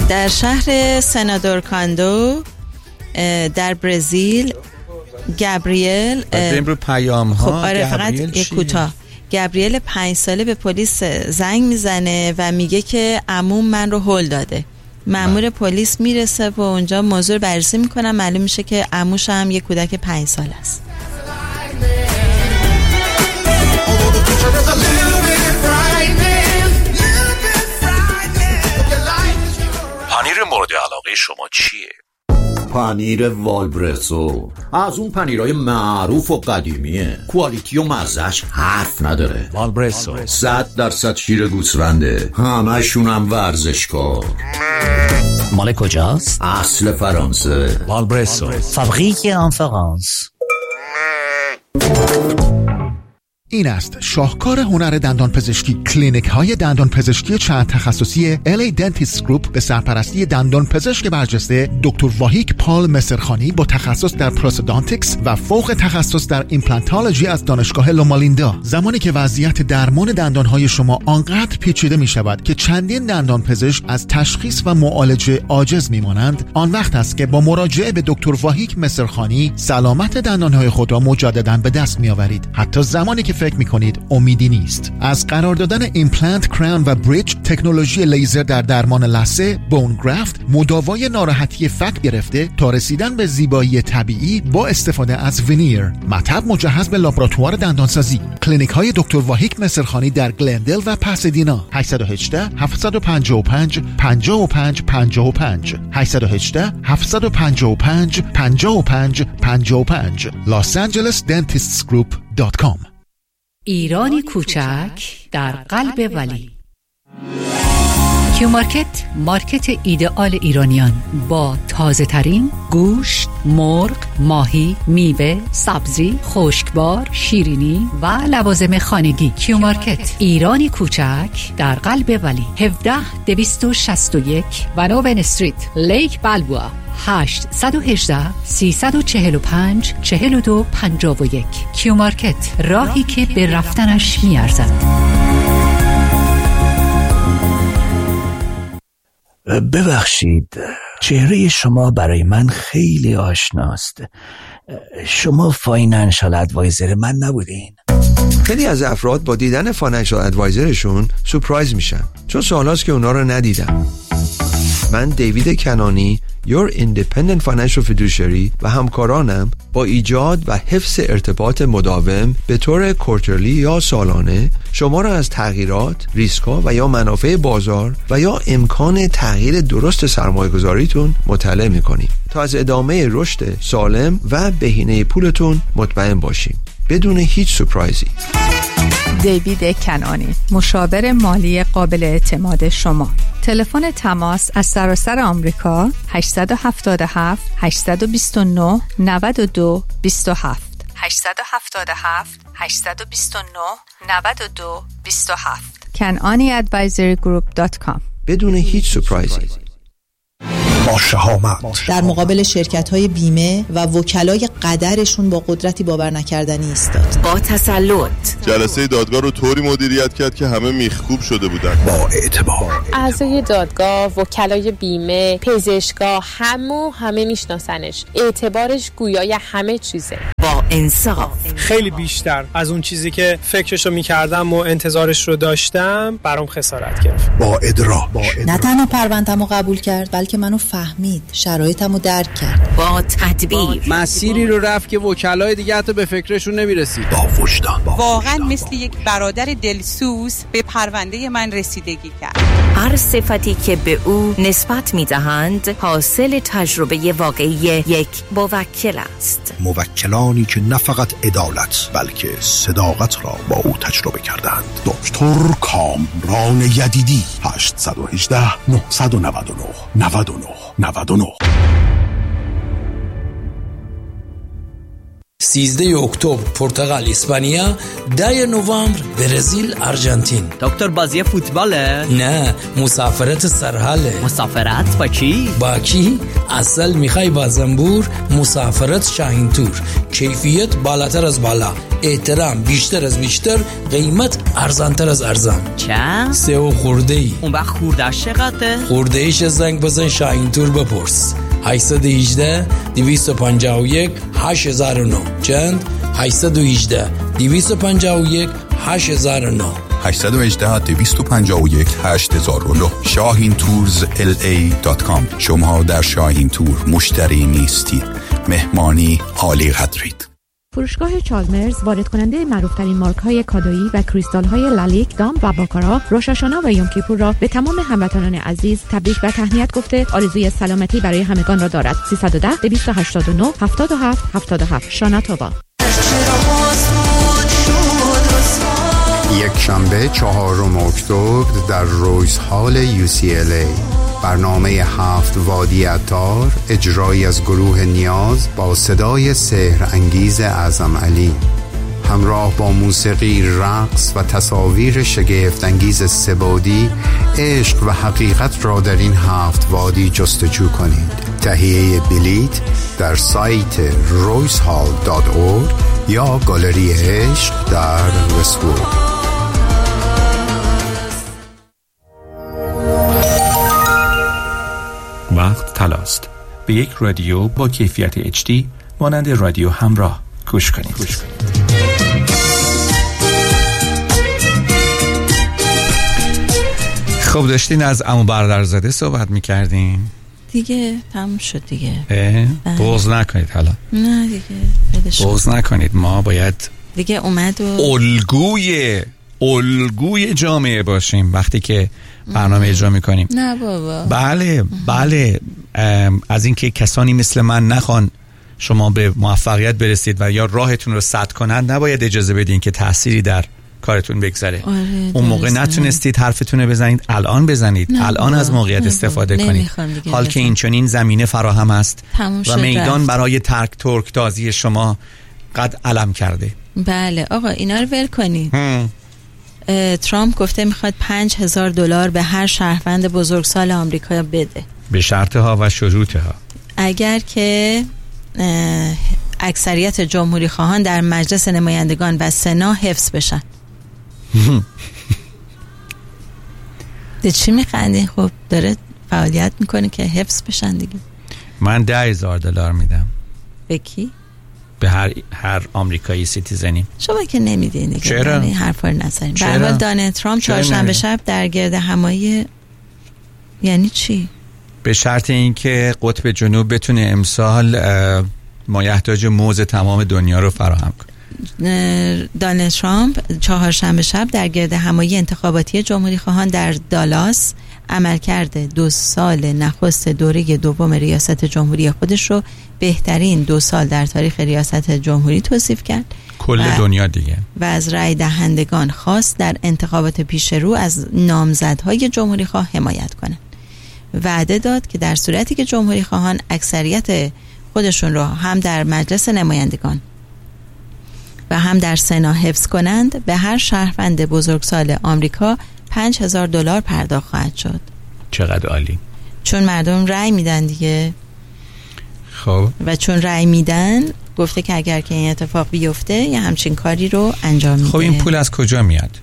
در شهر سنادور کاندو در برزیل گابریل امروز پیام ها. خب آره فقط یک کوتاه. گابریل 5 ساله به پلیس زنگ میزنه و میگه که عموم من رو هول داده. مأمور پلیس میرسه و اونجا موضوع بررسی میکنن، معلوم میشه که عموش هم یک کودک 5 ساله است. پنیر مورد علاقه شما چیه؟ پنیر والبرسو از اون پنیرهای معروف و قدیمیه، کوالیتی و مزهش حرف نداره. والبرسو 100% شیر گوسفنده، همشون هم ورزشکار. مال کجاست؟ اصل فرانسه. والبرسو فابریک ان فرانس. این است شاهکار هنر دندان پزشکی. کلینیک های دندان پزشکی چند تخصصی LA Dentist Group به سرپرستی دندان پزشک برجسته دکتر واهیک پال مسرخانی با تخصص در پروستودانتیکس و فوق تخصص در ایمپلانتولوژی از دانشگاه لومالیندا. زمانی که وضعیت درمان دندان های شما آنقدر پیچیده می شود که چندین دندان پزشک از تشخیص و معالجه عاجز می مانند، آن وقت است که با مراجعه به دکتر واهیک مسرخانی سلامت دندان های خود را مجددا به دست می آورید، حتی زمانی که فکر میکنید امیدی نیست. از قرار دادن ایمپلنت، کراون و بریج، تکنولوژی لیزر در درمان لثه، بون گرافت، مداوای ناراحتی فک گرفته تا رسیدن به زیبایی طبیعی با استفاده از وینیر، مطب مجهز به لابراتوار دندانسازی. کلینیک های دکتر واهیک مسرخانی در گلندل و پاسادینا. 818 755 55 55 818 755 55 55 losangelesdentistgroup.com. ایرانی کوچک در قلب ولی. کیو مارکت، مارکت ایدئال ایرانیان با تازه ترین گوشت، مرغ، ماهی، میوه، سبزی، خشکبار، شیرینی و لوازم خانگی. کیو مارکت، ایرانی کوچک در قلب ولی. 17261 ونوون استریت، لیک بالبوا. 818 345 4251. کیو مارکت، راهی که به رفتنش میارزد. ببخشید، چهره شما برای من خیلی آشناست. شما فاینانشال ادوایزر من نبودین؟ خیلی از افراد با دیدن فاینانشال ادوایزرشون سورپرایز میشن، چون سالهاست که اونا رو ندیدن. من دیوید کنانی، Your Independent Financial Fiduciary و همکارانم با ایجاد و حفظ ارتباط مداوم به طور کوارترلی یا سالانه شما را از تغییرات، ریسک‌ها و یا منافع بازار و یا امکان تغییر درست سرمایه‌گذاریتون مطلع می‌کنیم تا از ادامه رشد سالم و بهینه پولتون مطمئن باشیم بدون هیچ سورپرایزی. دیوید کنانی، مشاور مالی قابل اعتماد شما. تلفن تماس از سراسر آمریکا 877 829 92 27 877 829 92 27 kananiadvisorygroup.com. بدون هیچ سورپرایزی. با شهامت در مقابل شرکت‌های بیمه و وکلای قدرشون با قدرتی باور نکردنی ایستاد. با تسلط جلسه دادگاه رو طوری مدیریت کرد که همه میخکوب شده بودن. با اعتبار اعضای دادگاه، وکلای بیمه، پزشکا همه میشناسنش. اعتبارش گویای همه چیزه. با انصاف، خیلی بیشتر از اون چیزی که فکرشو میکردم و انتظارش رو داشتم برام خسارت گرفت. با ادراک، نه تنها پرونده‌مو قبول کرد بلکه منو فهمید، شرایطمو درک کرد. با تدبیر، مسیری رو رفت که وکلای دیگه حتی به فکرشون نمیرسید. با وجدان، واقعا مثل یک برادر دلسوز به پرونده من رسیدگی کرد. هر صفتی که به او نسبت میدهند حاصل تجربه واقعی یک موکل است. موکلانی که نه فقط عدالت بلکه صداقت را با او تجربه کردند. دکتر کامران یدیدی. 818 999 99 99. 13 اکتبر پرتغال اسپانیا، 10 نوامبر برزیل آرژانتین. دکتر بازی فوتباله؟ نه، مسافرت سرحاله. مسافرت با کی؟ با کی؟ اصل میخوای با زنبور؟ مسافرت شاهین تور. کیفیت بالاتر از بالا، احترام بیشتر از بیشتر، قیمت ارزانتر از ارزان. چند؟ 3 خورده ای. اون وقت خورده‌اش چقدره؟ خورده ایش زنگ بزن شاهین تور بپرس. 818 251 8009. چند؟ 818 251 8009. 818 251 8009. shahintours.la.com. شما در شاهین تور مشتری نیستید، مهمانی عالی قدرید. فروشگاه چالمرز وارد کننده معروفترین مارک‌های کادویی و کریستال‌های لالیک، دام و باکارا، روشاشانا و یوم کیپور را به تمام هموطنان عزیز تبریک و تهنیت گفته آرزوی سلامتی برای همگان را دارد. 310 289 77 77. شانا توبا. یک شنبه 4 اکتبر در رویز هال UCLA برنامه 7 وادی عطار، اجرایی از گروه نیاز با صدای سحر انگیز اعظم علی، همراه با موسیقی، رقص و تصاویر شگفت انگیز سه‌بعدی. عشق و حقیقت را در این 7 وادی جستجو کنید. تهیه بلیت در سایت roycehall.org یا گالری عشق در وست‌وود. وقت طلاست. به یک رادیو با کیفیت HD مانند رادیو همراه گوش کنید. خب داشتین از عمو برادرزاده صحبت میکردین دیگه، تموم شد دیگه. بغض نکنید حالا. نه دیگه بغض نکنید، ما باید دیگه اومد و الگوی جامعه باشیم وقتی که برنامه اجرا میکنیم. نه بابا. بله از اینکه کسانی مثل من نخوان شما به موفقیت برسید و یا راهتون رو سد کنند، نباید اجازه بدین که تأثیری در کارتون بگذره. اون موقع نتونستید حرفتون رو بزنید، الان بزنید. الان از موقعیت استفاده کنید، حال که این چنین زمینه فراهم است و میدان برای ترک تازی شما قد علم کرده. بله آقا، اینا رو ول کنید. ترامپ گفته میخواد $5,000 به هر شهروند بزرگسال آمریکا بده، به شرطها و شروطها. اگر که اکثریت جمهوری خواهان در مجلس نمایندگان و سنا حفظ بشن. ده چی میخندی؟ خب داره فعالیت میکنه که حفظ بشن دیگه. من $10,000 میدم. به کی؟ به هر آمریکایی سیتیزنی. شما که نمیدین دیگه. چرا؟ این حرفا رو نزنید. به هر حال دونالد ترامپ چهارشنبه شب در گرد همایی، یعنی چی؟ به شرط اینکه قطب جنوب بتونه امسال مایحتاج موز تمام دنیا رو فراهم کنه. دونالد ترامپ چهارشنبه شب در گرد همایی انتخاباتی جمهوری خواهان در دالاس عملکرد 2 سال نخست دوره دوم ریاست جمهوری خودش رو بهترین 2 سال در تاریخ ریاست جمهوری توصیف کرد. کل دنیا دیگه. و از رای دهندگان خواست در انتخابات پیش رو از نامزدهای جمهوری خواه حمایت کنند. وعده داد که در صورتی که جمهوری خواهان اکثریت خودشون رو هم در مجلس نمایندگان و هم در سنا حفظ کنند، به هر شهروند بزرگسال آمریکا $5,000 پرداخت خواهد شد. چقدر عالی. چون مردم رأی میدن دیگه. خب. و چون رأی میدن گفته که اگر که این اتفاق بیفته یه همچین کاری رو انجام میده. خب این پول از کجا میاد؟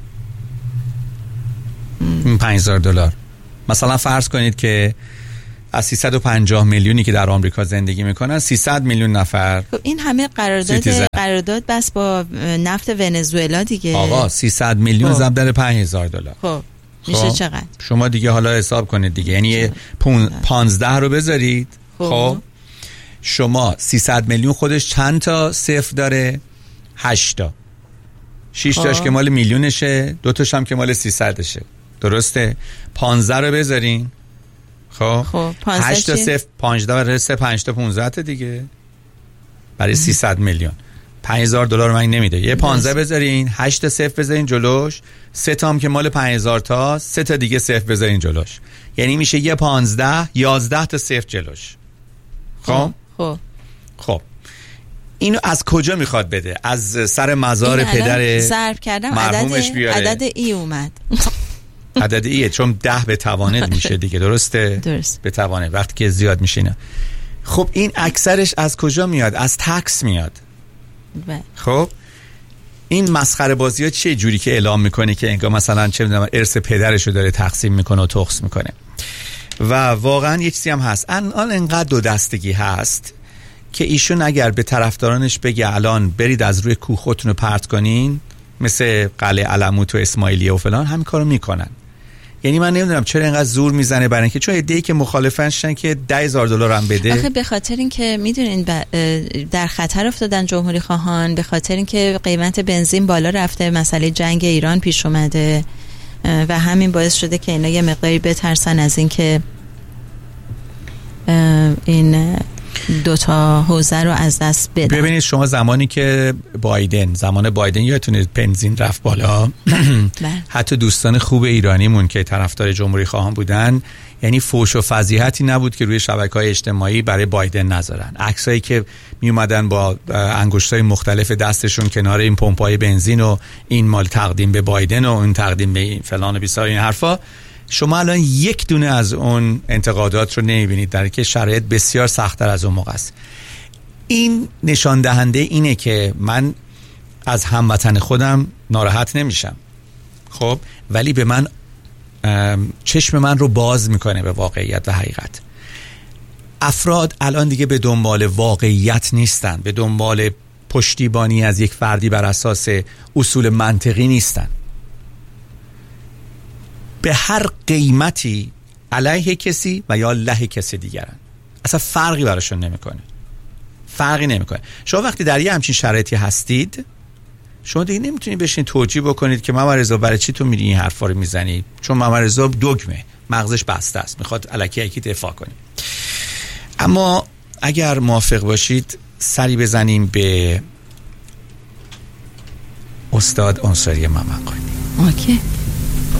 $5,000. مثلا فرض کنید که از 350 میلیونی که در آمریکا زندگی میکنن 300 میلیون نفر. خب این همه قرارداد بس با نفت ونزوئلا دیگه. آقا 300 میلیون ضرب در $5,000. خب میشه چقدر؟ شما دیگه حالا حساب کنید دیگه، یعنی 15 رو بذارید. خب شما 300 میلیون خودش چند تا صفر داره؟ 8 تا. 6 تاش که مال میلیونشه، 2 تاش هم که مال 300شه. درسته؟ 15 رو بذارین. خب 8 تا صفر 15 برای 3 5 تا 15 تا دیگه، برای 300 میلیون $5,000 من نمیده. یه 15 بذارین، 8 تا صفر بذارین جلوش، 3 تا هم که مال 5,000 تا، 3 تا دیگه صفر بذارین جلوش، یعنی میشه یه 15 11 تا صفر جلوش. خب اینو از کجا میخواد بده؟ از سر مزار پدر ضرب کردم عدد ای اومد. عدد ایه چون 10 به توانه میشه دیگه، درسته؟ درست. به توانه وقتی که زیاد میشه اینا. خب این اکثرش از کجا میاد؟ از تکس میاد. خب این مسخره بازی ها چه جوری که اعلام میکنه که انگار مثلا چه میدونم ارث پدرشو داره تقسیم میکنه و تخص میکنه. و واقعا یه چیزی هم هست، الان انقدر دو دستگی هست که ایشون اگر به طرفدارانش بگه الان برید از روی کوه خودتون رو پرت کنین، مثل قلعه علموت و اسماعیلیه و فلان، همین کارو میکنن. یعنی من نمیدونم چرا اینقدر زور میزنه برای اینکه چون ایده‌ای که مخالفنشن که $10,000 هم بده. آخه به خاطر اینکه میدونین در خطر افتادن جمهوری خواهان، به خاطر اینکه قیمت بنزین بالا رفته، مسئله جنگ ایران پیش اومده و همین باعث شده که اینا یه مقداری بترسن از اینکه این دوتا حوزه رو از دست بدن. ببینید شما زمانی که زمان بایدن یادتونه بنزین رفت بالا حتی دوستان خوب ایرانیمون که طرفدار جمهوری خواهان بودن، یعنی فوش و فضیحتی نبود که روی شبکه‌های اجتماعی برای بایدن نذارن. عکسایی که می اومدن با انگشتای مختلف دستشون کنار این پمپای بنزین و این مال تقدیم به بایدن و اون تقدیم به این فلان و بیسار این حرفا، شما الان یک دونه از اون انتقادات رو نمیبینید، در که شرایط بسیار سخت‌تر از اون موقع است. این نشان دهنده اینه که من از هموطن خودم ناراحت نمیشم، خب، ولی به من چشم من رو باز میکنه به واقعیت و حقیقت. افراد الان دیگه به دنبال واقعیت نیستن، به دنبال پشتیبانی از یک فردی بر اساس اصول منطقی نیستن. به هر قیمتی علیه کسی و یا له کسی دیگرن، اصلا فرقی براشون نمیکنه. شما وقتی در یه همچین شرایطی هستید، شما دیگه نمیتونید بشین توجیه بکنید که محمد رضا برای چی تو میری این حرفا رو میزنی، چون محمد رضا دگمه، مغزش بسته است، میخواد الکی یکی دفاع کنه. اما اگر موافق باشید سری بزنیم به استاد انصاری ممقانی. اوکی.